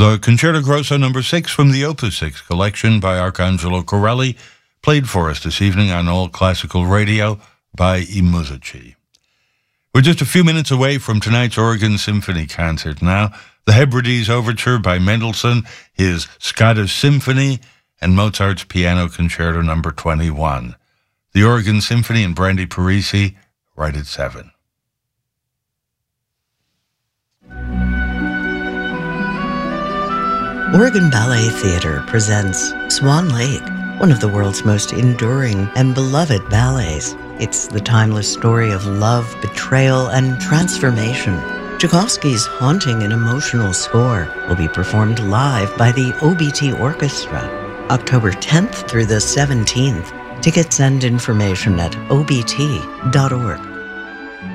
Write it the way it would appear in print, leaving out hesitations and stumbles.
The Concerto Grosso No. 6 from the Opus 6 collection by Arcangelo Corelli, played for us this evening on All Classical Radio by I Musici. We're just a few minutes away from tonight's Organ Symphony concert now. The Hebrides Overture by Mendelssohn, his Scottish Symphony, and Mozart's Piano Concerto No. 21. The Organ Symphony and Brandy Parisi, right at 7. Oregon Ballet Theatre presents Swan Lake, one of the world's most enduring and beloved ballets. It's the timeless story of love, betrayal, and transformation. Tchaikovsky's haunting and emotional score will be performed live by the OBT Orchestra, October 10th through the 17th. Tickets and information at obt.org.